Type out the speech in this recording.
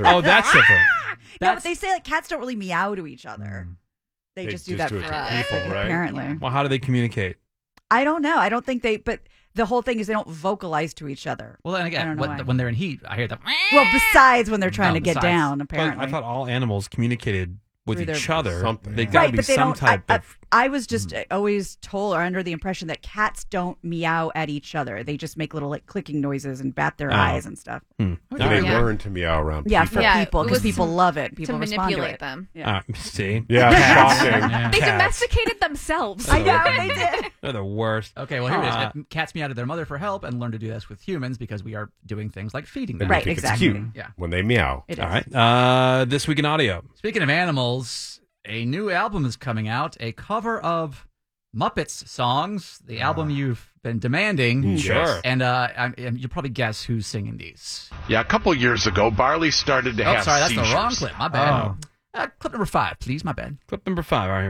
Oh, that's different. No, but they say like cats don't really meow to each other. They just do that do it for to us. people, right? Apparently. Well, how do they communicate? I don't know. I don't think but the whole thing is they don't vocalize to each other. Well, and I again, don't know why. when they're in heat, I hear them. Well, besides when they're trying No, to get besides. down, But apparently. I thought all animals communicated with Through each their- other. Something. They got to Right, be but they some don't. type of. I was just always told or under the impression that cats don't meow at each other. They just make little like clicking noises and bat their eyes and stuff. Do All they right. learn to meow around Yeah, people? for Yeah, people it because was people love it. People to respond to manipulate it. them. Yeah. See? Yeah, shocking. Yeah. They Cats. domesticated themselves. I know they did. They're the worst. Okay, well, here it is. Cats meow to their mother for help and learn to do this with humans because we are doing things like feeding them. And you Right, think exactly. It's cute Yeah. when they meow. It is. All right. This week in audio. Speaking of animals, a new album is coming out, a cover of Muppets songs, the album you've been demanding. Sure. And you'll probably guess who's singing these. Yeah, a couple years ago, Barley started to Oh, have sorry, that's seizures. the wrong clip. My bad. Clip number 5, please. My bad. Clip number 5. All right, here